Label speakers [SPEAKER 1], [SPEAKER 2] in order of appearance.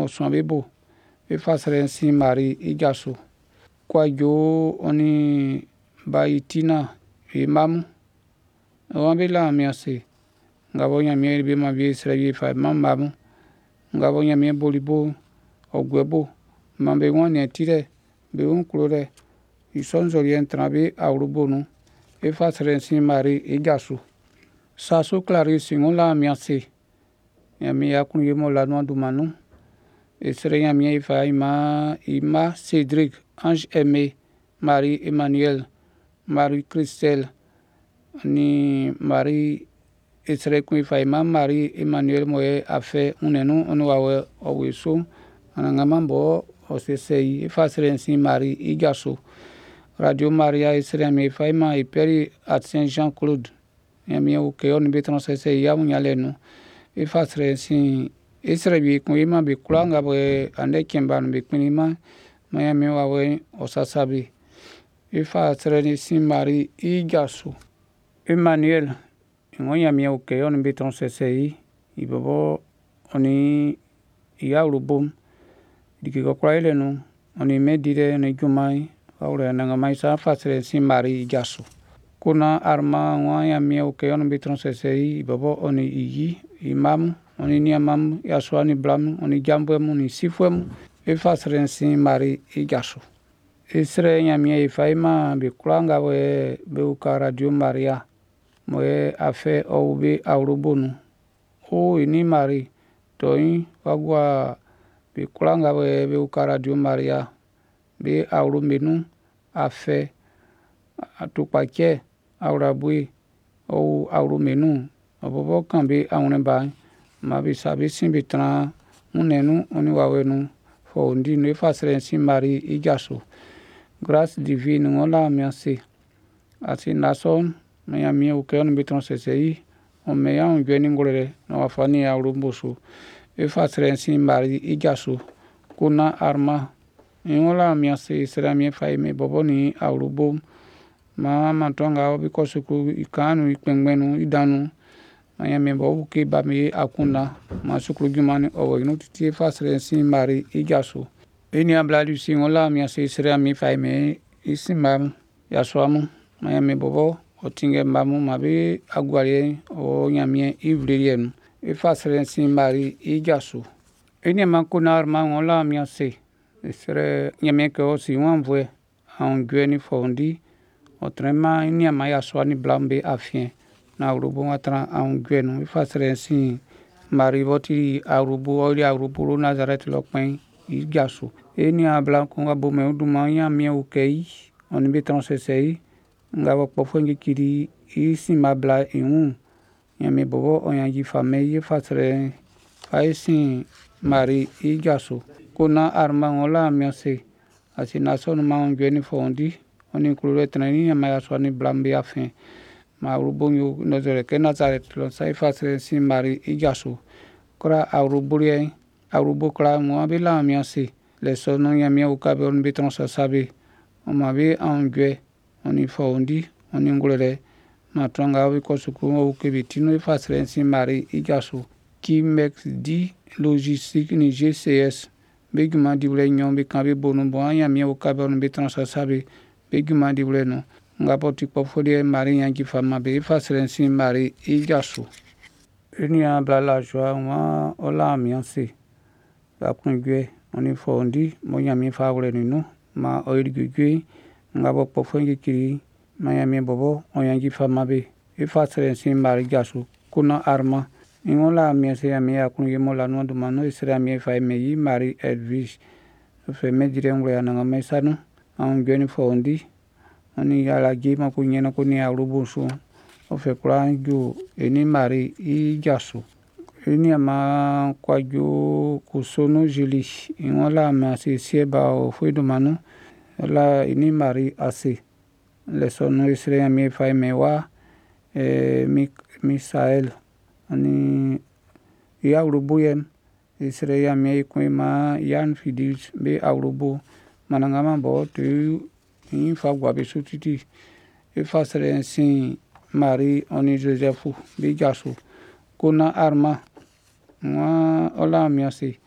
[SPEAKER 1] soin bebo e fasere si Marie igaso kwa jo oni baitina e mamu wambila miase ngabo nyamie be ma bi sere bi fa mamu ngabo nyamie bolibo ogwebo mambe woni atire be unklore isonzo rientra be aurubonu e fasere si Marie igaso saso clarisse ngola miase yami yakun yemo la no dumanu et sere yami ifa ima Cédric Ange Aimé Marie Emmanuel Marie Christelle ni Marie esere kun ifa ima Marie Emmanuel moye afe unenu onu wawe oweso anangama mbo osesei ifa sere si Marie igaso Radio Maria esere yami ifa ima iperi at Saint Jean Claude yami uke on betran sese yamu nyalenu ifa sere si esere bi kun ima be kulanga be ande kemba no be kunima mayami wawe osasabi ifa sere si Marie igaso Emmanuel ngonya mi uke on betran sese ibobo oni ya urubum dikiko kwailenu oni medire ne jumai awre nanga sa fa sere si Marie igaso kuna arma ngonya mi uke on betran sese ibobo oni iyi imam oni ni amam ya swani blam oni jambwemu ni sifwemu ifa sere si Marie igaso isre nyamie ifaima be kulanga we be uka Radio Maria moye afe oube aurubonu o ini Marie toin wagwa be kulanga we be uka Radio Maria be aurumenu afe atupake aurabui o aurumenu obobo kan be auneba mabi sabi simbi tra unenu oni wawenu fo ndi no ifa sere si Marie igaso grâce divine ngola miase ati nason mayami uke on betron sesei on meya on gweni ngorere no afani ya urumbusu ifa sere si Marie igaso kuna arma ngola miase sere mi faime boboni aurubom mama tonga obikosuku ikanu ikpengbenu idanu mayami bo ke ba mi akuna masukru gumani o no titi fa sere si Marie igaso eni abla du singola mi ase sere mi faime isimam ya swamu mayami bobo otinge mamu mabe agware o nyamie ivrien fa sere si Marie igaso eni makuna arma ngola mi ase sere nyamie ko si wanvwe en gweni fondi otrema eni amaya swani blambe afien na urubu atra an gwenu ifa sere si Marie boti arubu ori arubu Nazareth lokpen igaso eni abla ko ngabo me uduma ya mi ukei oni betran sesei ngabo pofengi kiri isi mabla inu yami bobo onyangi famille ifa sere faisi Marie igaso kuna arma ngola miase asina sonu ma ngweni fondi oni kulure treni amaya swani blambe afin ma urubonyo nozere ke Nazareth lo sai fa sere si Marie igaso kora auruburie aurubu kra mo abila miase le sono yami ukabe on betron sabe o mabe angwe oni fondi oni ngulere matanga wi kosuku o kebitino fa sere si Marie igaso qui di logistique ni GCS beguma dible nyombe kambe bonu bo yami ukabe on betron sabe beguma dible no ngapoti pofodie Marie yangi fama be fa sere si Marie igaso eni abla la joie wa ola mianse ba kungwe oni fondi mo yami fa wure ninu ma oirigwe ngabo pofengi kiri ma yami bobo o yangi fama be fa sere si Marie igaso kuna arma ngola mianse yami akunge mo la no dumano isra mi fa meyi Marie Edwige fe medire ngwe ananga mesano an gweni fondi ani yala gima kunyena kuni arubusu ofe krangu eni Marie igaso eni ama kwaju kusono jili ngola ma sieba o fuido manu la eni Marie ase le sono isre mi fa mewa Misael ani ya urubuyen isre ya mi kuima yan fidis be aurubu manangama bo tu fa gwabe sutiti ifa sere si Marie oni Joseph bigaso kuna arma wa ola miase